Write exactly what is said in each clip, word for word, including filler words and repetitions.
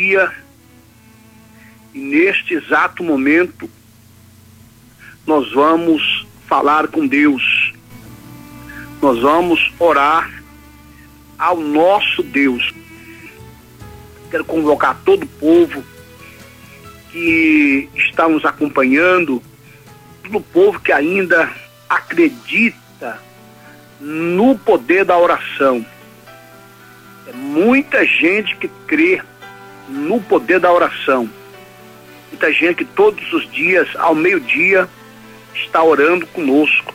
dia e neste exato momento nós vamos falar com Deus. Nós vamos orar ao nosso Deus. Quero convocar todo o povo que está nos acompanhando, todo o povo que ainda acredita no poder da oração. É muita gente que crê no poder da oração. Muita gente que todos os dias, ao meio-dia, está orando conosco.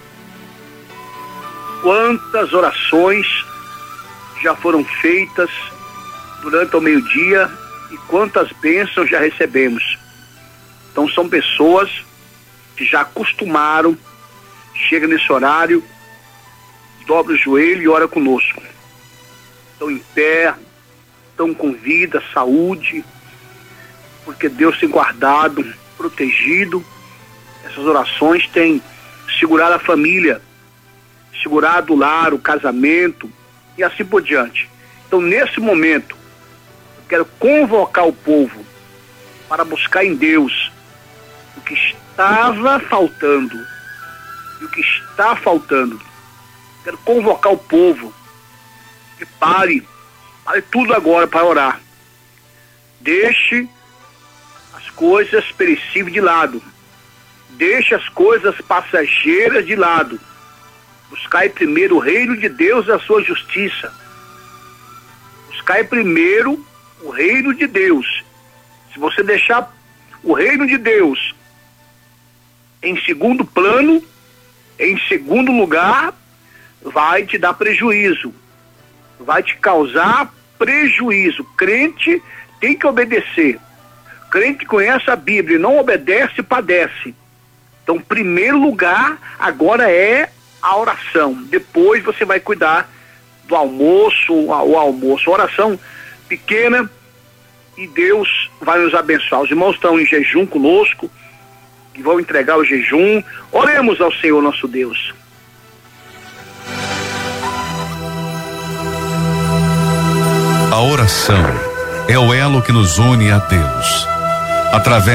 Quantas orações já foram feitas durante o meio-dia e quantas bênçãos já recebemos. Então são pessoas que já acostumaram, chega nesse horário, dobra o joelho e ora conosco. Estão em pé, estão com vida, saúde, porque Deus tem guardado, protegido. Essas orações têm segurado a família, segurado o lar, o casamento e assim por diante. Então, nesse momento, eu quero convocar o povo para buscar em Deus o que estava faltando e o que está faltando. Quero convocar o povo que pare, pare tudo agora para orar. Deixe as coisas perecíveis de lado. Deixe as coisas passageiras de lado. Buscai primeiro o reino de Deus e a sua justiça. Buscai primeiro o reino de Deus. Se você deixar o reino de Deus em segundo plano, em segundo lugar, vai te dar prejuízo. Vai te causar prejuízo. Crente tem que obedecer. Crente que conhece a Bíblia e não obedece, padece. Então, primeiro lugar, agora é a oração. Depois você vai cuidar do almoço, o almoço. Oração pequena e Deus vai nos abençoar. Os irmãos estão em jejum conosco, que vão entregar o jejum. Oremos ao Senhor nosso Deus. A oração é o elo que nos une a Deus. Através